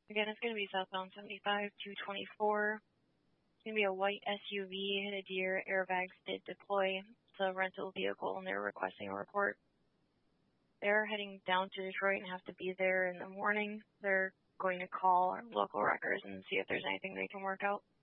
Again, it's going to be southbound 75 224. It's going to be a white SUV, hit a deer, airbags did deploy. It's a rental vehicle, and they're requesting a report. They're heading down to Detroit and have to be there in the morning. They're going to call our local records and see if there's anything they can work out.